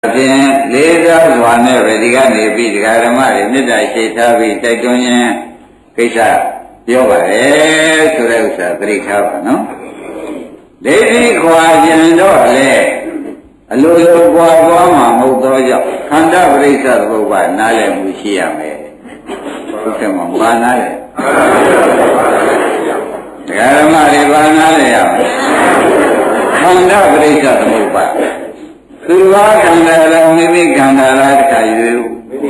ပြင်လေးစားစွာနဲ့ပဲဒီကနေပြီးဒကာဓမ္မတွေမေတ္တာရှိထားပြီးတိုက်တွန်းခြင်းကိစ္စပြောပါတယ်ဆိုတဲ့ဥစ္စာသတိထားပါနော်လေဒီခွာခြင်းတော့လေအလိုလိုပွားသွားမှာမဟုတ်သောကြောင့်ခန္ဓာပရိစ္ဆေသဘောကနားလည်မှုရှိရမယ်ဟုတ်ကဲ့မှာဘာနားလဲဒကာဓမ္မတွေဘာနားလဲရမယ်ခန္ဓာပရိစ္ဆေသဘောကသူတော်ခန္ဓာလားမိမိခန္ဓာလားတခါရွေး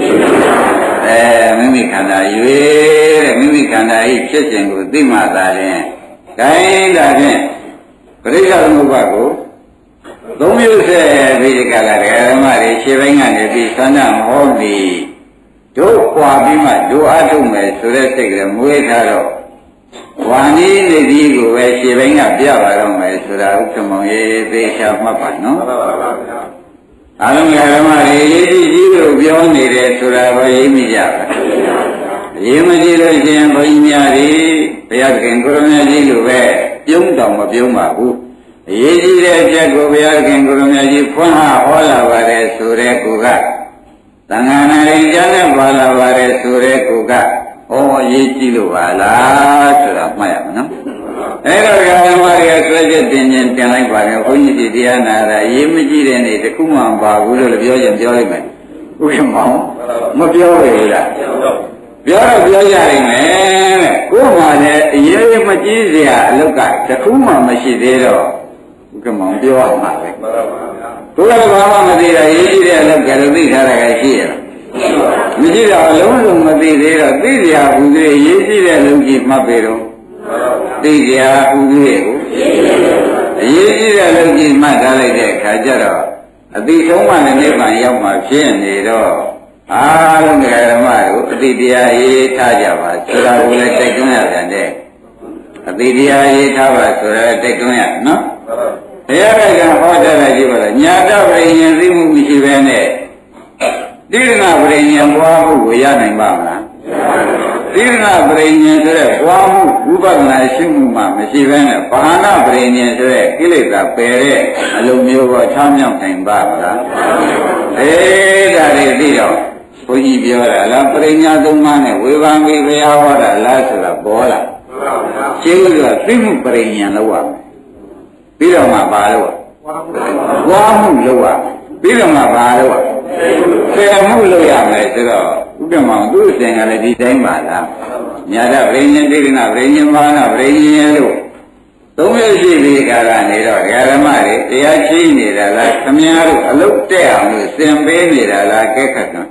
မိမိခန္ဓာရွေးတဲ့မိမိခန္ဓာဤဖြစ်ခြင်းကိုသိမှသာလျှင်ခိုင်းတာဖြင့်ပရိစ္ဆေသမုပ္ပါကိုသုံးမျိုးဆက်ပြီးဒီကလာဓမ္မတွေရှင်းပိုင်းကနေပြီးသန္တာမဟောပြီးတို့ပွာပြီးမှတို့အထုတ်မယ်ဆိုတဲ့စိတ်ကလေးမွေးထားတော့ဝါနီးနေဒီကိုပဲရှင်းပိုင်းကပြပါတော့မယ်ဆိုတာဥက္ကမောင်ရေးသေချာမှတ်ပါနော်အလုံးဓမ္မတွေရေးကြည့်ကြည့်လို့ပြောနေတယ်ဆိုတာပဲရေးမိကြပါရေးမကြည့်လို့ရှင်ဘုန်းကြီးများတွေဘုရားခင်ကိုရမကြီးလိုပဲပြုံးတော်မပြုံးပါဘူးအရေးကြီးတဲ့အချက်ကိုဘုရားခင်ကိုရမကြီးဖွင့်ဟောလာပါတယ်ဆိုတဲ့ကူကသံဃာနာရင်ကျမ်းနဲ့ပါလာပါတယ်ဆိုတဲ့ကူကဩအရေးကြီးလို့ပါလားဆိုတာမှတ်ရမယ်နော်အဲ့တော့ဓမ္မတွေကဆွဲချက်တင်ခြင်းတင်လိုက်ပါတယ်ဘုန်းကြီးဒီတရားနာတာရေးမကြည့်တဲ့နေ့တခုမှမပါဘူးလို့ပြောရင်ပြောလိုက်မယ်ဥက္ကမောင်မပြောရဘူးလားပြောတော့ပြောကြနိုင်မယ်တဲ့ကိုယ်မှလည်းအရေးမကြည့်စရာအလုပ်ကတခုမှမရှိသေးတော့ဥက္ကမောင်ပြောရမှာပဲကိုယ်ကဘာမှမသိတာရေးကြည့်တဲ့အလုပ်ကလည်းသိထားတာကရှိရလားမရှိတော့အလုံးစုံမသိသေးတော့သိစရာဘူးသေးရေးကြည့်တဲ့အလုပ်ကြီးမှတ်ပေတော့သိစရာဘူးသေးကိုအရေးကြီးတဲ့အလုပ်ကြီးမှတ်ထားလိုက်တဲ့အခါကျတော့အတိဆုံးမှလည်းနိဗ္ဗာန်ရောက်မှဖြစ်နေတော့အားလုံးဓမ္မတို့အတိတရားရေးထားကြပါဆိုတာကိုလည်းတိုက်တွန်းရပြန်တဲ့အတိတရားရေးထားပါဆိုတာတိုက်တွန်းရနော်တရားတိုက်ကဟောထားတာကြည့်ပါလားညာတပရိညာသိမှုမရှိဘဲနဲ့တိရဏပရိညာပွားမှုကိုရနိုင်ပါမလားတိရဏပရိညာဆိုတဲ့ပွားမှုဥပဒနာရှိမှုမှမရှိဘဲနဲ့ဘာနာပရိညာဆိုတဲ့ကိလေသာပယ်တဲ့အလုံးမျိုးပေါ်ချမ်းမြောက်နိုင်ပါမလားဒါတွေသိတော့ဘုန်းကြီးပြောတာလားပရိညာသုံးပါးနဲ့ဝေဘာမိဘုရားဟောတာလားဆိုတာပေါ်လာရှင်းလို့ကသိမှုပရိညာလောက်ရမယ်ပြီးတော့မှပါလို့ပွားမှုလောက်ရပြီးတော့မှပါလို့ဆယ်မှုလောက်ရမယ်ဆိုတော့ဥပ္ပမောင်သူ့အစဉ်ကလည်းဒီတိုင်းပါလားညာတပရိညာတိရဏပရိညာဘာနာပရိညာလို့သုံးရရှိပြီးကာလနေတော့ဓမ္မတွေတရားရှိနေတာလားခမည်းတော်အလုတ်တက်အောင်လို့သင်ပေးနေတာလားကဲခတ်ကံ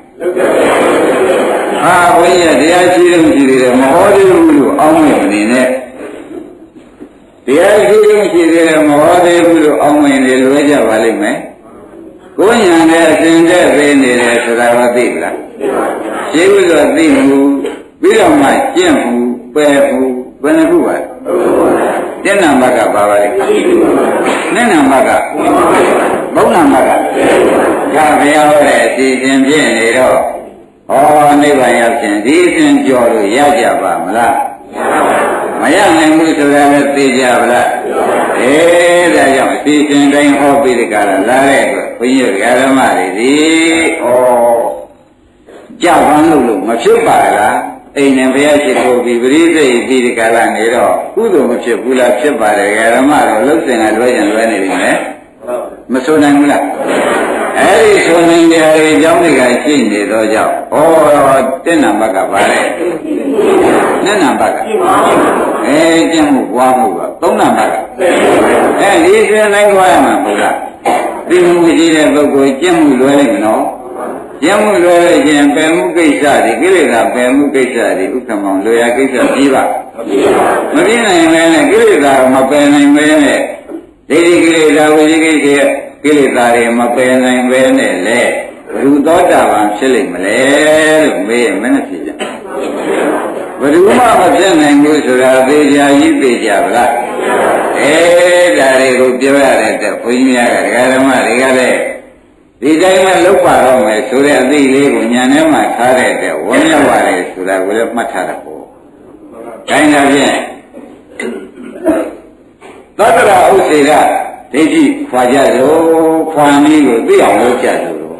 ဘုန်းကြီးတရားရှိလို့ရှိသေးတယ်မဟောသေးဘူးလို့အောင်းမြင်နေနဲ့တရားရှိလို့ရှိသေးတယ်မဟောသေးဘူးလို့အောင်းမြင်နေလွဲကြပါလိမ့်မယ်ကိုယ်ညာနဲ့အစဉ်တဲ့ပေးနေတယ်ဆိုတာကသိလားရှိလို့ဆိုသိမှုပြီးတော့မှကျင့်မှုပယ်မှုဘယ်နှခုပါတဏ္ဍမကပါပါလိမ့်နိဏမကဘုံနာမကဒါဘုရားဟောတဲ့အစီအစဉ်ဖြစ်နေတော့နိဗ္ဗာန်ရောက်ခြင်းဒီအစဉ်ကြော်လို့ရကြပါမလားမရနိုင်ဘူးဆိုတာလည်းသိကြပါလားဒါကြောင့်အစီအစဉ်တိုင်းဟောပြီးဒီကရလာတဲ့အတွက်ဘုန်းကြီးဓမ္မတွေဒီကြပန်းလို့မဖြစ်ပါလားအိမ်နဲ့ဘုရားရှိခိုးပြီးပရိသေပြီးဒီကရနေတော့ကုသိုလ်မဖြစ်ဘူးလားဖြစ်ပါတယ်ဓမ္မတော့လှုပ်စင်ကလွဲရင်လွဲနေပြီမယ်မဆိုနိုင်ဘူးလားအဲ့ဒီဆိုနိုင်တဲ့အကြောင်းတွေကရှိနေတော့ကြောင့်တဏ္ဍဘကပါလေနိဏဘကကျင့်မှုပွားမှုကသုံးဏဘကဒီစဉ်တိုင်းကြွားရမှာမဟုတ်လားဒီမှုရှိတဲ့ပုဂ္ဂိုလ်ကျင့်မှုလွဲလိုက်မနော်ကျင့်မှုလွဲလိုက်ခြင်းပယ်မှုကိစ္စတွေကိလေသာပယ်မှုကိစ္စတွေဥက္ကမောင်လွယ်ရကိစ္စပြီးပါမပြည့်နိုင်ပဲနဲ့ကိလေသာမပယ်နိုင်ပဲနဲ့ဒိဋ္ဌိကိလေသာဝိသိကိစ္စကိလေသာတွေမပယ်နိုင်ပဲနဲ့လေဘုသောတာပန်ဖြစ်လိမ့်မလဲလို့မေးရင်မနဲ့ဖြစ်ကြဘယ်သူမှမဖြစ်နိုင်ဘူးဆိုတာသေချာကြီးသိကြပါလားဒါတွေကိုပြောရတဲ့အတွက်ဘုန်းကြီးများကဓမ္မတွေကလည်းဒီတိုင်းမှလောက်ပါတော့မယ်ဆိုတဲ့အသိလေးကိုညာထဲမှာထားတဲ့အတွက်ဝန်းမြောက်ရတယ်ဆိုတာကိုလည်းမှတ်ထားတာပေါ့ဒါနဲ့ဖြင့်သတ္တရာဥစ္စေကဒိဋ္ဌိခွာကြရောခွာနည်းကိုသိအောင်လုပ်ကြတယ်